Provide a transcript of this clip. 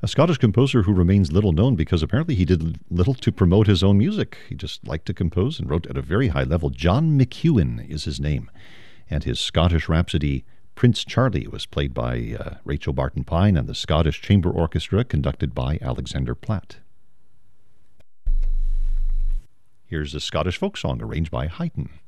A Scottish composer who remains little known because apparently he did little to promote his own music. He just liked to compose and wrote at a very high level. John McEwen is his name. And his Scottish Rhapsody, Prince Charlie, was played by Rachel Barton Pine and the Scottish Chamber Orchestra, conducted by Alexander Platt. Here's a Scottish folk song arranged by Haydn.